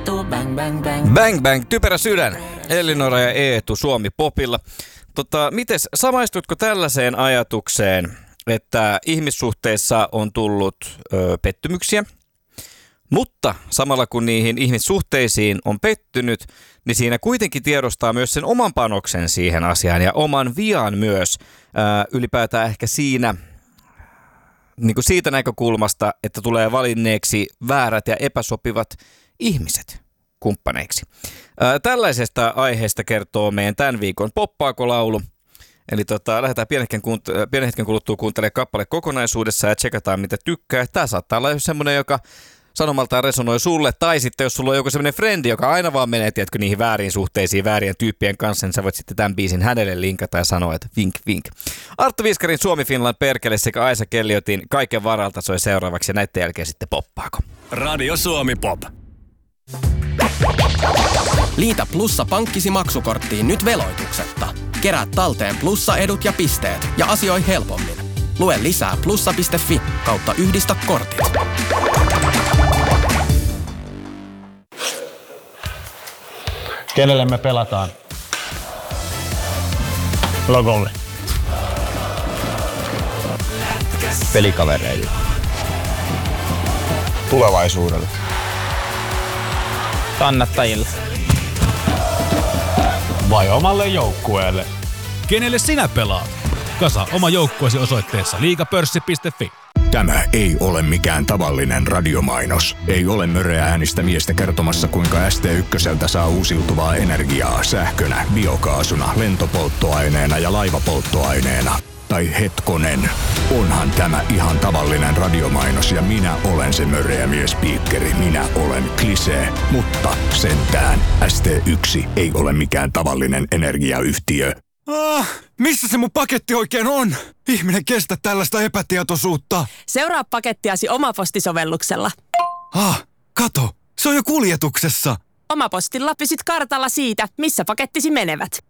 Eetu, bang bang bang. Bang bang, typerä sydän. Elinora ja Eetu Suomi Popilla. Mites, samaistutko tällaiseen ajatukseen, että ihmissuhteissa on tullut pettymyksiä, mutta samalla kun niihin ihmissuhteisiin on pettynyt, niin siinä kuitenkin tiedostaa myös sen oman panoksen siihen asiaan ja oman vian myös ylipäätään ehkä siinä, niin kuin siitä näkökulmasta, että tulee valinneeksi väärät ja epäsopivat ihmiset kumppaneiksi. Tällaisesta aiheesta kertoo meidän tämän viikon Poppaako-laulu. Eli lähdetään pienen hetken kuluttua kuuntelemaan kappale kokonaisuudessa ja tsekataan mitä tykkää. Tämä saattaa olla semmoinen, joka sanomaltaan resonoi sulle. Tai sitten jos sulla on joku semmoinen frendi, joka aina vaan menee, tiedätkö, niihin väärin suhteisiin, väärien tyyppien kanssa, niin sä voit sitten tämän biisin hänelle linkata ja sanoa, että vink vink. Arttu Viskarin Suomi Finland perkele sekä Aisa Kelliotin Kaiken varalta soi seuraavaksi ja näiden jälkeen sitten Poppaako. Radio Suomi Pop. Liitä Plussa pankkisi maksukorttiin nyt veloituksetta. Kerää talteen Plussa-edut ja pisteet ja asioi helpommin. Lue lisää plussa.fi/yhdistä kortit. Kenelle me pelataan? Logolle. Pelikavereille. Tulevaisuudelle. Kannattajille. Vai omalle joukkueelle? Kenelle sinä pelaat? Kasa oma joukkueesi osoitteessa liigapörssi.fi. Tämä ei ole mikään tavallinen radiomainos. Ei ole möreä äänistä miestä kertomassa, kuinka ST1 saa uusiutuvaa energiaa sähkönä, biokaasuna, lentopolttoaineena ja laivapolttoaineena. Tai hetkonen, onhan tämä ihan tavallinen radiomainos ja minä olen se möreä miespiikkeri. Minä olen Klisee, mutta sentään ST1 ei ole mikään tavallinen energiayhtiö. Missä se mun paketti oikein on? Ihminen kestä tällaista epätietoisuutta. Seuraa pakettiasi Omaposti-sovelluksella. Kato, se on jo kuljetuksessa. Omapostilla pysyt kartalla siitä, missä pakettisi menevät.